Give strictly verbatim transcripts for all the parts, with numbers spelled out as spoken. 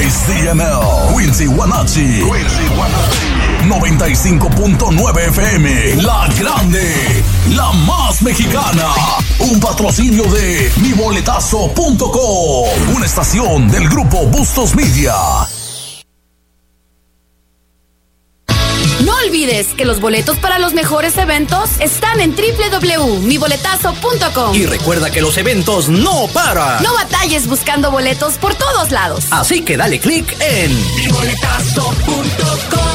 H D M L, Quincy Wenatchee, Quincy Wenatchee, noventa y cinco punto nueve F M, La Grande, la más mexicana. Un patrocinio de mi boletazo punto com, una estación del grupo Bustos Media. No olvides que los boletos para los mejores eventos están en doble u doble u doble u punto mi boletazo punto com. Y recuerda que los eventos no paran. No batalles buscando boletos por todos lados. Así que dale clic en mi boletazo punto com.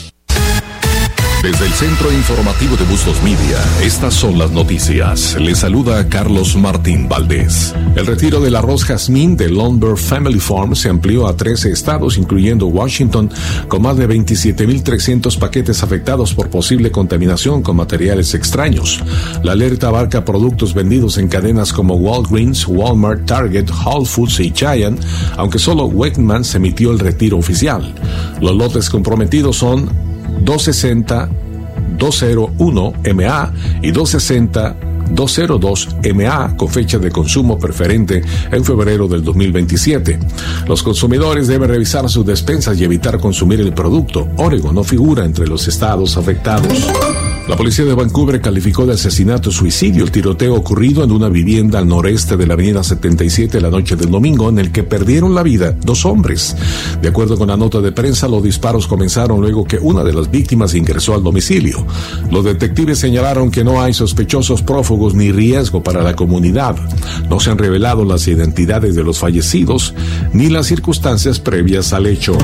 Desde el Centro Informativo de Bustos Media, estas son las noticias. Les saluda Carlos Martín Valdés. El retiro del arroz jazmín de Lumber Family Farm se amplió a trece estados, incluyendo Washington, con más de veintisiete mil trescientos paquetes afectados por posible contaminación con materiales extraños. La alerta abarca productos vendidos en cadenas como Walgreens, Walmart, Target, Whole Foods y Giant, aunque solo Wegmans emitió el retiro oficial. Los lotes comprometidos son doscientos sesenta punto doscientos uno M A y doscientos sesenta punto doscientos dos M A con fecha de consumo preferente en febrero del dos mil veintisiete. Los consumidores deben revisar sus despensas y evitar consumir el producto. Oregon no figura entre los estados afectados. La policía de Vancouver calificó de asesinato-suicidio el tiroteo ocurrido en una vivienda al noreste de la avenida setenta y siete la noche del domingo, en el que perdieron la vida dos hombres. De acuerdo con la nota de prensa, los disparos comenzaron luego que una de las víctimas ingresó al domicilio. Los detectives señalaron que no hay sospechosos prófugos ni riesgo para la comunidad. No se han revelado las identidades de los fallecidos ni las circunstancias previas al hecho.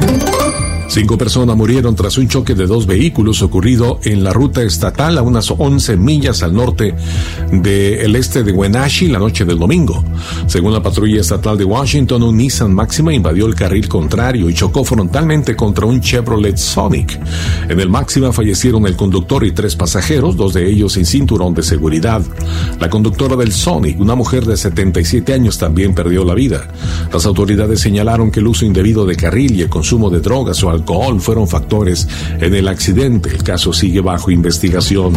Cinco personas murieron tras un choque de dos vehículos ocurrido en la ruta estatal a unas once millas al norte del este de Wenatchee la noche del domingo. Según la patrulla estatal de Washington, un Nissan Maxima invadió el carril contrario y chocó frontalmente contra un Chevrolet Sonic. En el Maxima fallecieron el conductor y tres pasajeros, dos de ellos sin cinturón de seguridad. La conductora del Sonic, una mujer de setenta y siete años, también perdió la vida. Las autoridades señalaron que el uso indebido de carril y el consumo de drogas o alcohol fueron factores en el accidente. El caso sigue bajo investigación.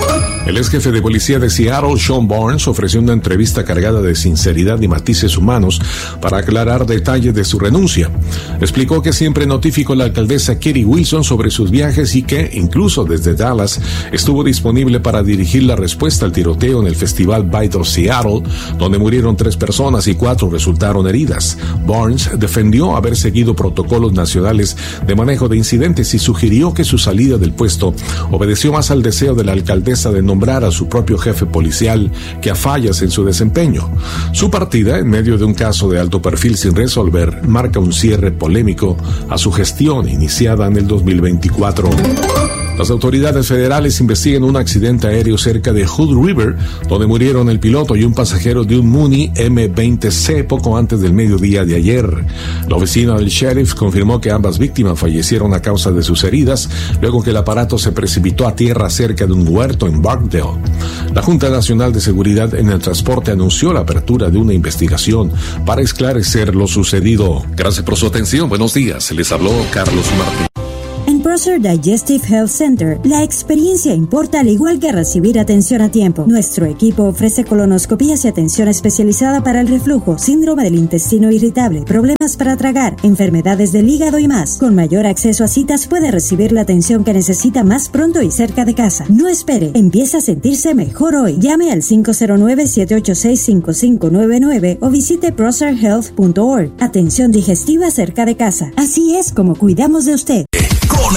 El ex jefe de policía de Seattle, Sean Barnes, ofreció una entrevista cargada de sinceridad y matices humanos para aclarar detalles de su renuncia. Explicó que siempre notificó a la alcaldesa Katie Wilson sobre sus viajes y que, incluso desde Dallas, estuvo disponible para dirigir la respuesta al tiroteo en el festival Bite of Seattle, donde murieron tres personas y cuatro resultaron heridas. Barnes defendió haber seguido protocolos nacionales de manejo de incidentes y sugirió que su salida del puesto obedeció más al deseo de la alcaldesa de nombrar a su propio jefe policial que a fallas en su desempeño. Su partida, en medio de un caso de alto perfil sin resolver, marca un cierre polémico a su gestión iniciada en el dos mil veinticuatro. Las autoridades federales investigan un accidente aéreo cerca de Hood River, donde murieron el piloto y un pasajero de un Muni M veinte C poco antes del mediodía de ayer. La oficina del sheriff confirmó que ambas víctimas fallecieron a causa de sus heridas, luego que el aparato se precipitó a tierra cerca de un huerto en Barkdale. La Junta Nacional de Seguridad en el Transporte anunció la apertura de una investigación para esclarecer lo sucedido. Gracias por su atención. Buenos días. Les habló Carlos Martín. En Prosser Digestive Health Center, la experiencia importa al igual que recibir atención a tiempo. Nuestro equipo ofrece colonoscopías y atención especializada para el reflujo, síndrome del intestino irritable, problemas para tragar, enfermedades del hígado y más. Con mayor acceso a citas puede recibir la atención que necesita más pronto y cerca de casa. No espere, empieza a sentirse mejor hoy. Llame al cinco cero nueve, siete ocho seis, cinco cinco nueve nueve o visite prosser health punto org. Atención digestiva cerca de casa. Así es como cuidamos de usted.